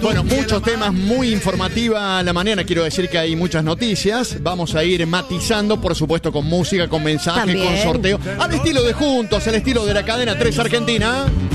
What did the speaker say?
Bueno, muchos temas, muy informativa la mañana. Quiero decir que hay muchas noticias. Vamos a ir matizando, por supuesto, con música, con mensaje, También. con sorteo. Al estilo de Juntos, al estilo de la cadena 3 Argentina.